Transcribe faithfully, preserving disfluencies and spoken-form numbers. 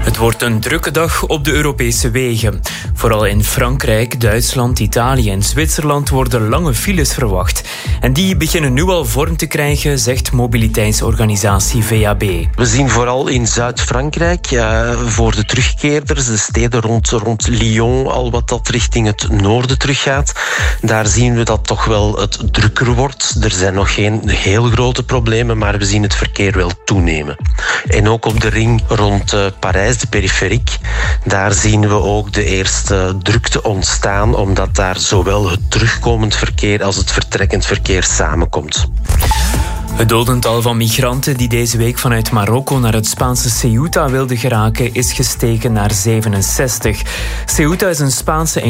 Het wordt een drukke dag op de Europese wegen. Vooral in Frankrijk, Duitsland, Italië en Zwitserland worden lange files verwacht. En die beginnen nu al vorm te krijgen, zegt mobiliteitsorganisatie V A B. We zien vooral in Zuid-Frankrijk, uh, voor de terugkeerders, de steden rond, rond Lyon, al wat dat richting het noorden teruggaat, daar zien we dat toch wel het drukker wordt. Er zijn nog geen heel grote problemen, maar we zien het verkeer wel toenemen. En ook op de ring rond uh, Parijs, de periferiek, daar zien we ook de eerste drukte ontstaan, omdat daar zowel het terugkomend verkeer als het vertrekkend verkeer samenkomt. Het dodental van migranten die deze week vanuit Marokko naar het Spaanse Ceuta wilden geraken is gestegen naar zevenenzestig. Ceuta is een Spaanse